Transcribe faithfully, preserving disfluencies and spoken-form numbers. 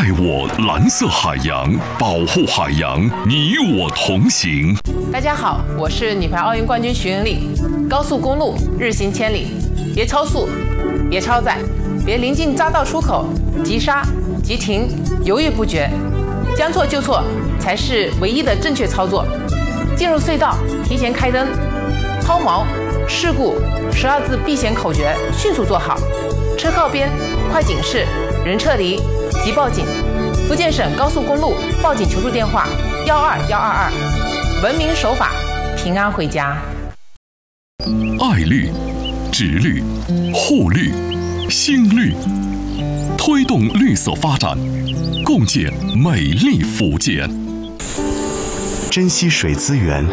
爱我蓝色海洋，保护海洋，你我同行。 大家好，我是女排奥运冠军徐云丽。高速公路日行千里，别超速，别超载，别临近匝道出口急刹、急停，犹豫不决，将错就错才是唯一的正确操作。进入隧道提前开灯，抛锚、事故十二字避险口诀迅速做好。车靠边，快警示，人撤离，即报警。福建省高速公路报警求助电话：幺二幺二二。文明守法，平安回家。 爱绿、植绿、护绿、新绿，推动绿色发展，共建美丽福建。 珍惜水资源，